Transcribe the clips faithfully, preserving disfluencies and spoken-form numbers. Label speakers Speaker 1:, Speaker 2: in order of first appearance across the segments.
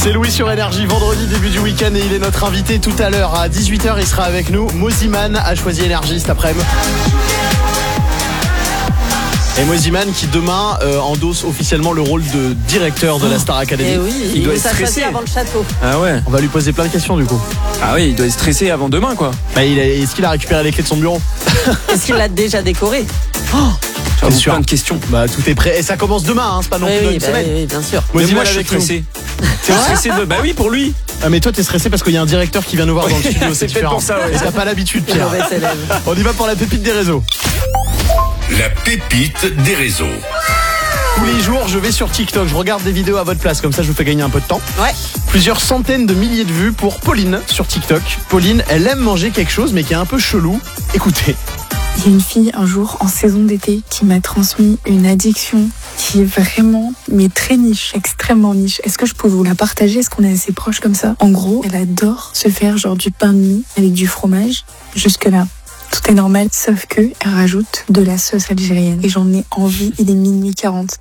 Speaker 1: C'est Louis sur Énergie, vendredi, début du week-end, et il est notre invité tout à l'heure à dix-huit heures. Il sera avec nous. Moziman a choisi Énergie cet après-midi. Et Moziman qui demain euh, endosse officiellement le rôle de directeur de la Star Academy.
Speaker 2: Et oui, il, il doit être stressé avant le château.
Speaker 3: Ah ouais.
Speaker 1: On va lui poser plein de questions du coup.
Speaker 3: Ah oui, il doit être stressé avant demain quoi.
Speaker 1: Bah, il a, est-ce qu'il a récupéré les clés de son bureau?
Speaker 2: Est-ce qu'il l'a déjà décoré?
Speaker 3: Oh,
Speaker 1: T'es sûr?
Speaker 3: plein de questions.
Speaker 1: Bah tout est prêt. Et ça commence demain, hein, c'est pas non
Speaker 2: Oui,
Speaker 1: plus dans
Speaker 2: oui,
Speaker 1: une
Speaker 2: bah,
Speaker 1: semaine.
Speaker 2: oui, oui, bien sûr.
Speaker 3: Mais moi
Speaker 1: Moziman
Speaker 3: je suis
Speaker 1: avec nous.
Speaker 3: stressé. T'es stressé de... Bah oui pour lui.
Speaker 1: Ah mais toi t'es stressé parce qu'il y a un directeur qui vient nous voir dans le studio.
Speaker 3: C'est peut-être
Speaker 1: différent.
Speaker 3: pour ça, ouais.
Speaker 1: Et t'as pas l'habitude,
Speaker 2: Le
Speaker 1: Pierre.
Speaker 2: mauvais élève.
Speaker 1: On y va pour la pépite des réseaux.
Speaker 4: La pépite des réseaux.
Speaker 1: Tous les jours, je vais sur TikTok, je regarde des vidéos à votre place, comme ça je vous fais gagner un peu de temps.
Speaker 2: Ouais.
Speaker 1: Plusieurs centaines de milliers de vues pour Pauline sur TikTok. Pauline, elle aime manger quelque chose mais qui est un peu chelou. Écoutez.
Speaker 5: Il y a une fille un jour en saison d'été qui m'a transmis une addiction qui est vraiment, mais très niche, extrêmement niche. Est-ce que je peux vous la partager? Est-ce qu'on est assez proches comme ça? En gros, elle adore se faire genre du pain de mie avec du fromage. Jusque là, tout est normal, sauf que elle rajoute de la sauce algérienne. Et j'en ai envie, il est minuit quarante.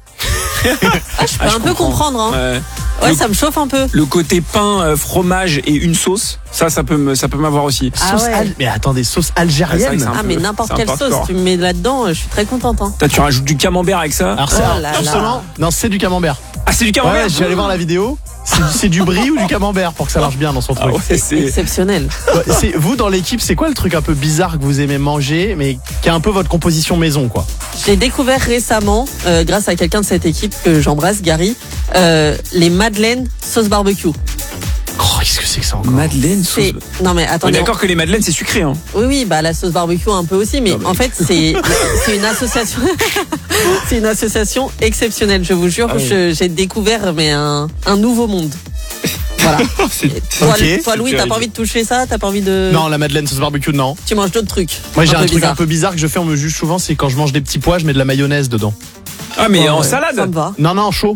Speaker 2: Ah, je peux
Speaker 3: Ah, je
Speaker 2: un peu
Speaker 3: comprends.
Speaker 2: comprendre. Hein.
Speaker 3: Ouais.
Speaker 2: Ouais,
Speaker 3: Le-
Speaker 2: ça me chauffe un peu.
Speaker 3: Le côté pain, euh, fromage et une sauce, ça, ça peut me, ça peut m'avoir aussi.
Speaker 2: Ah
Speaker 1: Sauce
Speaker 2: ouais.
Speaker 1: al- Mais attendez, sauce
Speaker 3: Ah,
Speaker 1: algérienne.
Speaker 3: c'est vrai que c'est un
Speaker 2: Ah,
Speaker 3: peu-
Speaker 2: mais n'importe
Speaker 3: c'est un
Speaker 2: quelle
Speaker 3: peu
Speaker 2: sauce,
Speaker 3: hardcore.
Speaker 2: tu me mets là-dedans, je suis très contente. Hein.
Speaker 3: Toi, tu rajoutes du camembert avec ça.
Speaker 1: Alors c'est
Speaker 2: Oh
Speaker 1: alors,
Speaker 2: là là.
Speaker 1: justement, non, c'est du camembert.
Speaker 3: Ah, c'est du
Speaker 1: Ouais,
Speaker 3: camembert.
Speaker 1: ouais, je suis allé voir la vidéo. C'est, c'est du brie ou du camembert pour que ça marche bien dans son
Speaker 3: Ah
Speaker 1: truc.
Speaker 3: ouais, c'est.
Speaker 2: Exceptionnel.
Speaker 1: Ouais, c'est, vous dans l'équipe, c'est quoi le truc un peu bizarre que vous aimez manger, mais qui est un peu votre composition maison, quoi?
Speaker 2: J'ai découvert récemment, euh, grâce à quelqu'un de cette équipe que j'embrasse, Gary, euh, les madeleines sauce barbecue.
Speaker 1: Oh, qu'est-ce que c'est que ça encore?
Speaker 3: Madeleine, sauce.
Speaker 2: C'est... Non mais
Speaker 3: On est
Speaker 2: attendez.
Speaker 3: d'accord que les madeleines c'est sucré hein.
Speaker 2: Oui, oui, bah la sauce barbecue un peu aussi, mais,
Speaker 3: Non, mais-
Speaker 2: en fait c'est c'est une association, c'est une association exceptionnelle. Je vous jure,
Speaker 3: Ah oui.
Speaker 2: je- j'ai découvert mais un un nouveau monde. Voilà.
Speaker 3: C'est-
Speaker 2: Et toi,
Speaker 1: Ok.
Speaker 2: toi, Louis,
Speaker 3: C'est
Speaker 2: t'as
Speaker 3: terrible.
Speaker 2: pas envie de toucher ça? T'as pas envie de...
Speaker 1: Non, la madeleine sauce barbecue, non.
Speaker 2: Tu manges d'autres trucs.
Speaker 1: Moi, j'ai un,
Speaker 2: peu
Speaker 1: truc
Speaker 2: bizarres.
Speaker 1: un peu bizarre que je fais, on me juge souvent, c'est quand je mange des petits pois, je mets de la mayonnaise dedans.
Speaker 3: Ah, mais
Speaker 2: Ouais,
Speaker 3: en
Speaker 2: ouais,
Speaker 3: salade.
Speaker 2: Ça me va.
Speaker 1: Non, non, chaud.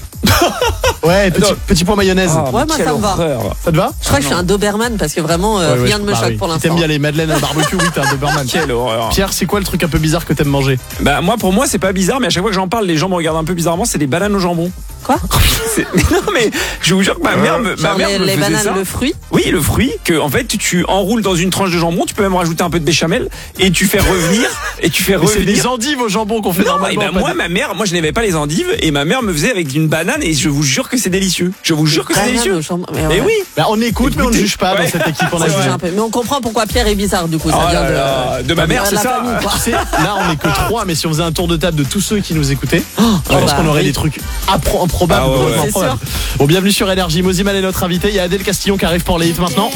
Speaker 1: Ouais, petit,
Speaker 3: Non.
Speaker 1: petit pois mayonnaise.
Speaker 3: Ah, mais
Speaker 2: Ouais, moi,
Speaker 3: quelle
Speaker 2: ça me va.
Speaker 3: horreur.
Speaker 1: Ça te va?
Speaker 2: Je crois que je suis un Doberman parce que vraiment euh,
Speaker 1: Ouais, ouais,
Speaker 2: rien ne me
Speaker 1: bah
Speaker 2: choque
Speaker 1: oui.
Speaker 2: pour
Speaker 1: Si
Speaker 2: l'instant.
Speaker 1: t'aimes bien les madeleines à barbecue, oui, t'es un Doberman.
Speaker 3: Quelle horreur.
Speaker 1: Pierre, c'est quoi le truc un peu bizarre que t'aimes manger?
Speaker 3: Bah moi pour moi c'est pas bizarre mais à chaque fois que j'en parle les gens me regardent un peu bizarrement, c'est des bananes au jambon.
Speaker 2: Quoi?
Speaker 3: C'est- mais non mais je vous jure que ma mère me, ma
Speaker 2: Genre
Speaker 3: mère
Speaker 2: les,
Speaker 3: me
Speaker 2: les
Speaker 3: faisait
Speaker 2: bananes,
Speaker 3: ça.
Speaker 2: le fruit.
Speaker 3: Oui, le fruit que en fait tu, tu enroules dans une tranche de jambon, tu peux même rajouter un peu de béchamel et tu fais revenir et tu fais
Speaker 1: Mais c'est
Speaker 3: revenir.
Speaker 1: des endives au jambon qu'on fait
Speaker 3: Non,
Speaker 1: normalement.
Speaker 3: et ben
Speaker 1: pas
Speaker 3: moi
Speaker 1: des-
Speaker 3: ma mère, moi je n'avais pas les endives et ma mère me faisait avec une banane et je vous jure que c'est délicieux. Je vous jure que c'est
Speaker 2: Banane
Speaker 3: délicieux.
Speaker 2: au jambon. Mais
Speaker 3: Mais
Speaker 2: ouais.
Speaker 3: oui.
Speaker 1: Bah, on écoute, mais on ne
Speaker 3: Écoutez.
Speaker 1: juge pas dans
Speaker 3: Ouais.
Speaker 1: cette équipe. On a
Speaker 2: Ça, c'est
Speaker 1: jugé.
Speaker 2: un peu. Mais on comprend pourquoi Pierre est bizarre du coup. Ça
Speaker 3: Oh
Speaker 2: vient
Speaker 3: là
Speaker 2: de,
Speaker 3: là, de ma mère,
Speaker 2: de
Speaker 3: c'est
Speaker 2: la
Speaker 3: ça.
Speaker 2: famille, quoi.
Speaker 1: Tu sais, là, on est que trois, mais si on faisait un tour de table de tous ceux qui nous écoutaient, je pense
Speaker 2: bah,
Speaker 1: qu'on aurait
Speaker 2: oui.
Speaker 1: des trucs appro- improbables.
Speaker 3: Ah ouais, ouais.
Speaker 1: drôlement
Speaker 2: C'est
Speaker 1: improbables. Bon, bienvenue sur Énergie. Moziman est notre invité. Il y a Adèle Castillon qui arrive pour les hits maintenant.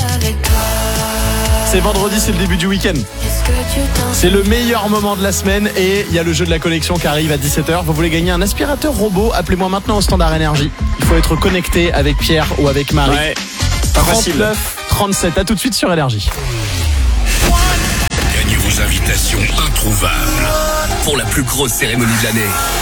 Speaker 1: C'est vendredi, c'est le début du week-end. C'est le meilleur moment de la semaine et il y a le jeu de la collection qui arrive à dix-sept heures. Vous voulez gagner un aspirateur robot? Appelez-moi maintenant au standard Énergie. Il faut être connecté avec Pierre ou avec Marie.
Speaker 3: Ouais. Pas facile.
Speaker 1: trente-neuf trente-sept. À tout de suite sur Énergie.
Speaker 4: Gagnez vos invitations introuvables pour la plus grosse cérémonie de l'année.